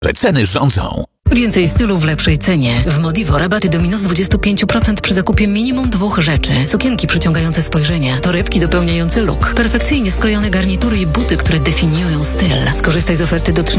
że ceny rządzą. Więcej stylu w lepszej cenie. W Modivo rabaty do minus 25% przy zakupie minimum 2 rzeczy. Sukienki przyciągające spojrzenia, torebki dopełniające look, perfekcyjnie skrojone garnitury i buty, które definiują styl. Skorzystaj z oferty do